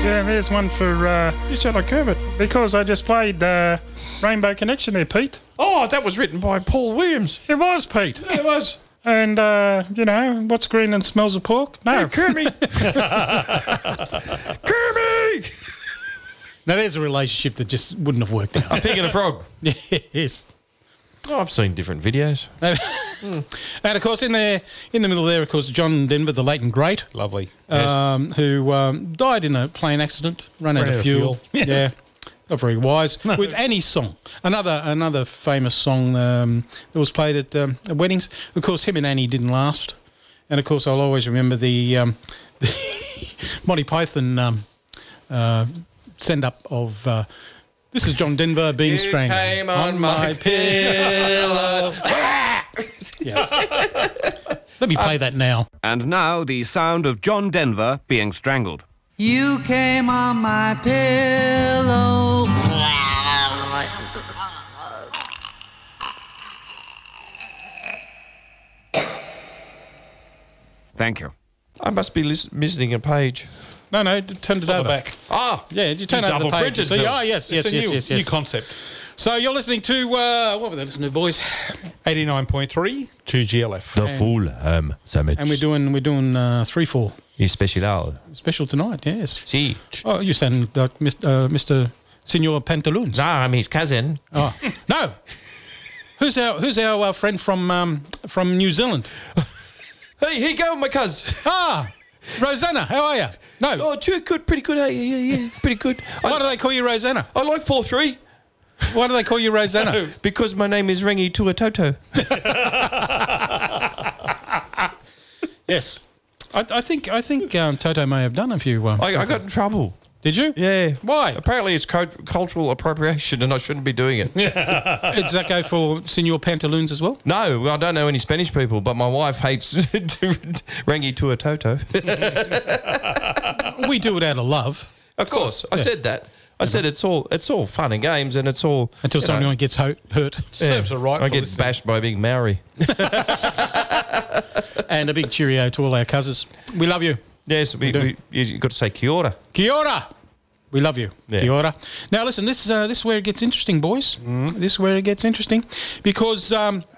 Yeah, there's one for... You sound like Kermit. because I just played Rainbow Connection there, Pete. Oh, that was written by Paul Williams. It was, Pete. Yeah, it was. And, you know, what's green and smells of pork? No. Kermit. Kermit! Now, there's a relationship that just wouldn't have worked out. A pig and a frog. Yes. Oh, I've seen different videos. And, of course, in the middle there, of course, John Denver, the late and great, Lovely. who died in a plane accident, ran out of fuel. Yes. Yeah. Not very wise. With Annie's song, another famous song that was played at weddings. Of course, him and Annie didn't last, and of course, I'll always remember the Monty Python send up of this is John Denver being You strangled came on my pillow. Yes. Let me play that now. And now the sound of John Denver being strangled. You came on my pillow. Thank you. I must be missing a page. No, turn it over. Back. Ah, Yeah, you turn over the double page. printed So, film. oh, yes. It's a new concept. So you're listening to what were they listening to, boys? 89.3 to GLF. the Fulham Summit. And we're doing 3-4 Especial. special tonight. Yes. See. Oh, you sound like Mr. Senor Pantaloons. No, I'm his cousin. Oh no. Who's our friend from New Zealand? Hey, here you go, my cuz. Ah, Rosanna. How are you? No. Oh, good, pretty good. Yeah, pretty good. Why do they call you Rosanna? I like 4-3 Why do they call you Rosanna? because my name is Rengi Tuatoto. Yes. I think Toto may have done a few. I got in trouble. Did you? Yeah. Why? Apparently it's cultural appropriation and I shouldn't be doing it. Does that go for Senor Pantaloons as well? No, I don't know any Spanish people, but my wife hates Rengi Tuatoto. We do it out of love. Of course, I said that. I said it's all fun and games and it's all... Until someone gets hurt. Serves a right I for get listening. bashed by a big Maori. And a big cheerio to all our cousins. We love you. Yes, you got to say kia ora. Kia ora. We love you. Yeah. Kia ora. Now, listen, this is where it gets interesting, boys. This is where it gets interesting because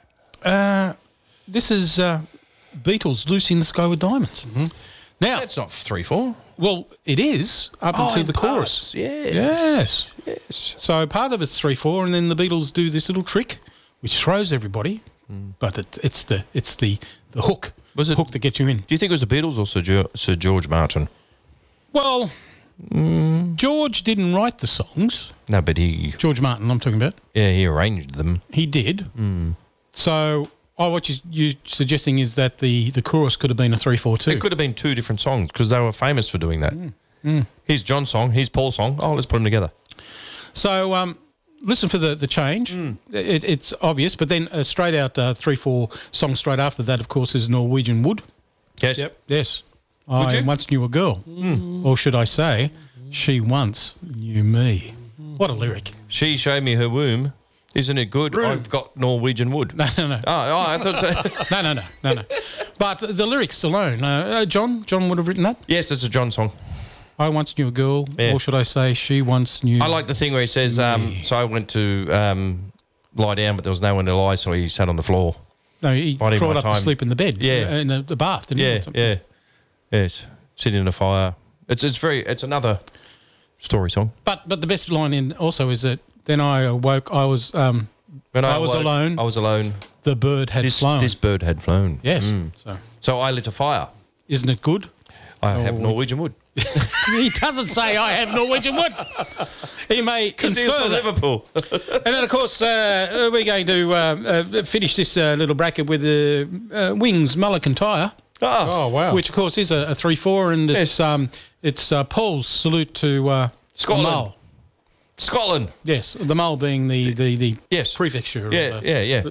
this is Beatles, Lucy in the Sky with Diamonds. Now, That's not 3-4. well, it is up until the chorus. Yes. Yes. So part of it's 3-4, and then the Beatles do this little trick, which throws everybody. But it's the hook. Was it- hook that gets you in? Do you think it was the Beatles or Sir George Martin? Well, George didn't write the songs. No, but he George Martin, I'm talking about. he arranged them. He did. So, what you're suggesting is that the chorus could have been a 3-4-2. It could have been two different songs because they were famous for doing that. Here's John's song, here's Paul's song. Oh, let's put them together. So, listen for the change. It's obvious, but then straight out 3-4 songs straight after that, of course, is Norwegian Wood. Yes. Yep. Yes. I you? once knew a girl. Or should I say, she once knew me. What a lyric. She showed me her womb. Isn't it good? I've got Norwegian wood. No. Oh, I thought so. No. But the lyrics alone, John would have written that. Yes, it's a John song. I once knew a girl, Yeah. or should I say, she once knew. I like the thing where he says, so I went to lie down, but there was no one to lie, so he sat on the floor. No, he Biding crawled my up to time. sleep in the bed. Yeah. In the bath, didn't he? or Yeah, something? yes. Sitting in a fire. It's another story song. But the best line in also is that then I awoke. I was When I was awoke, alone. I was alone. The bird had flown. This bird had flown. Yes. So I lit a fire. Isn't it good? I have Norwegian wood. He doesn't say I have Norwegian wood. He may Because he was infer from that. Liverpool. And then, of course, we're going to finish this little bracket with Wings, Mulligan Tyre, Oh, wow. which, of course, is a 3-4, and it's Paul's salute to Scotland. the Mull. Scotland. Yes, the Mull being the Yes. prefecture. Yeah.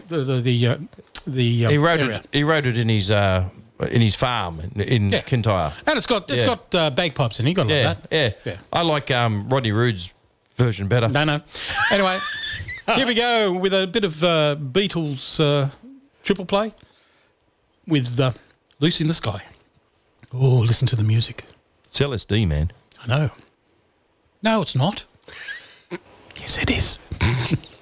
The He wrote area. it. He wrote it in his farm in Yeah. Kintyre. And it's got bagpipes in it. You got to Yeah, love that. yeah. I like Rodney Rood's version better. No. Anyway, here we go with a bit of Beatles triple play with Lucy in the Sky. Oh, listen to the music. It's LSD, man. I know. No, it's not. Yes, it is.